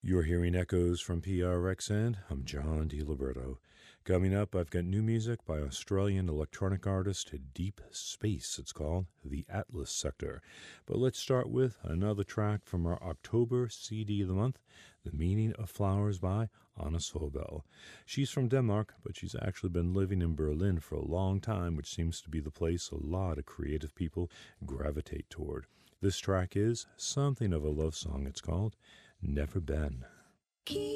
You're hearing echoes from PRXN. I'm John DiLiberto. Coming up, I've got new music by Australian electronic artist Deep Space. It's called The Atlas Sector. But let's start with another track from our October CD of the month, The Meaning of Flowers by Anna Sobel. She's from Denmark, but she's actually been living in Berlin for a long time, which seems to be the place a lot of creative people gravitate toward. This track is something of a love song. It's called Never Been.